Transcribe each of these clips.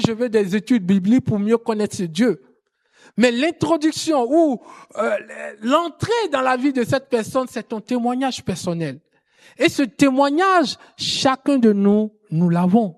je veux des études bibliques pour mieux connaître ce Dieu. Mais l'introduction ou l'entrée dans la vie de cette personne, c'est ton témoignage personnel. Et ce témoignage, chacun de nous l'avons.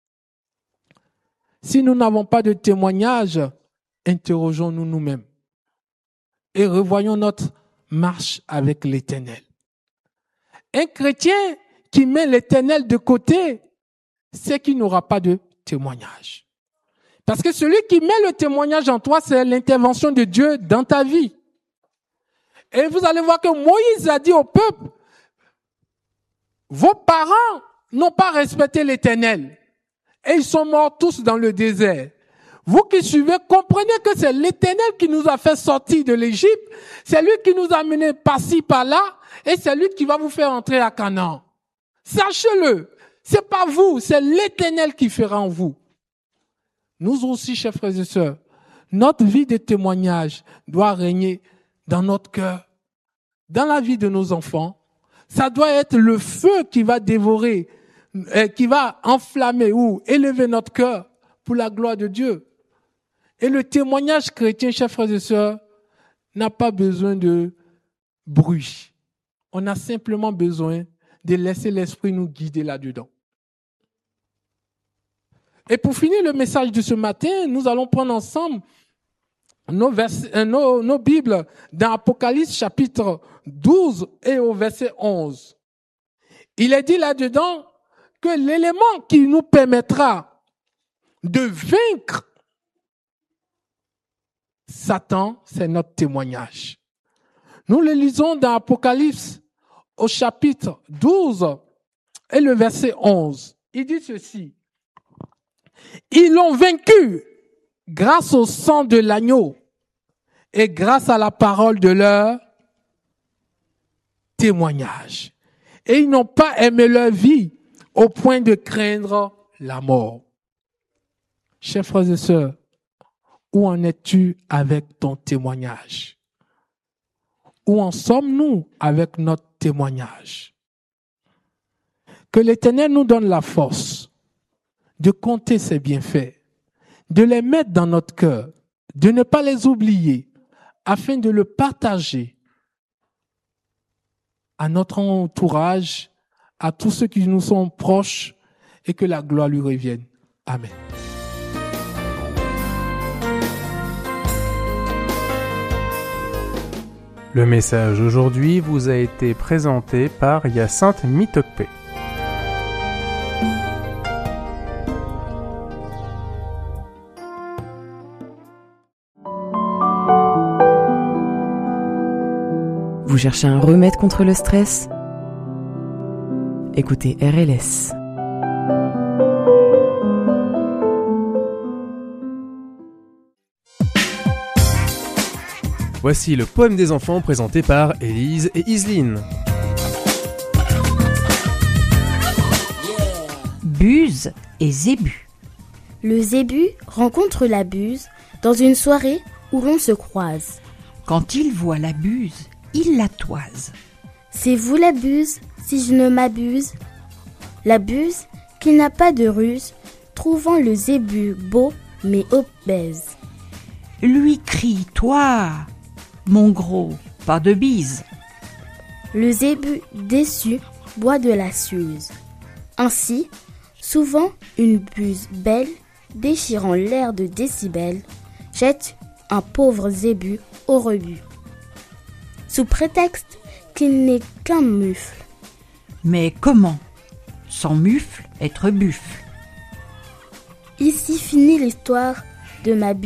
Si nous n'avons pas de témoignage, interrogeons-nous nous-mêmes et revoyons notre marche avec l'Éternel. Un chrétien qui met l'Éternel de côté, c'est qu'il n'aura pas de témoignage. Parce que celui qui met le témoignage en toi, c'est l'intervention de Dieu dans ta vie. Et vous allez voir que Moïse a dit au peuple, vos parents n'ont pas respecté l'Éternel. Et ils sont morts tous dans le désert. Vous qui suivez, comprenez que c'est l'Éternel qui nous a fait sortir de l'Égypte. C'est lui qui nous a menés par-ci, par-là. Et c'est lui qui va vous faire entrer à Canaan. Sachez-le. C'est pas vous, c'est l'Éternel qui fera en vous. Nous aussi, chers frères et sœurs, notre vie de témoignage doit régner dans notre cœur, dans la vie de nos enfants. Ça doit être le feu qui va dévorer, qui va enflammer ou élever notre cœur pour la gloire de Dieu. Et le témoignage chrétien, chers frères et sœurs, n'a pas besoin de bruit. On a simplement besoin de laisser l'Esprit nous guider là-dedans. Et pour finir le message de ce matin, nous allons prendre ensemble nos Bibles dans Apocalypse chapitre 12 et au verset 11. Il est dit là-dedans que l'élément qui nous permettra de vaincre Satan, c'est notre témoignage. Nous le lisons dans Apocalypse au chapitre 12 et le verset 11. Il dit ceci. Ils l'ont vaincu grâce au sang de l'agneau et grâce à la parole de leur témoignage. Et ils n'ont pas aimé leur vie au point de craindre la mort. Chers frères et sœurs, où en es-tu avec ton témoignage? Où en sommes-nous avec notre témoignage? Que l'Éternel nous donne la force de compter ses bienfaits, de les mettre dans notre cœur, de ne pas les oublier, afin de le partager à notre entourage, à tous ceux qui nous sont proches, et que la gloire lui revienne. Amen. Le message d'aujourd'hui vous a été présenté par Hyacinthe Mitokpe. Vous cherchez un remède contre le stress? Écoutez RLS. Voici le poème des enfants présenté par Élise et Iseline. Buse et Zébu. Le Zébu rencontre la Buse dans une soirée où l'on se croise. Quand il voit la Buse, il la toise. C'est vous la Buse, si je ne m'abuse. La Buse, qui n'a pas de ruse, trouvant le Zébu beau mais obèse. Lui crie, toi, mon gros, pas de bise. Le Zébu, déçu, boit de la suze. Ainsi, souvent une Buse belle, déchirant l'air de décibels, jette un pauvre Zébu au rebut. Sous prétexte qu'il n'est qu'un mufle. Mais comment, sans mufle, être buffle? Ici finit l'histoire de ma Buse.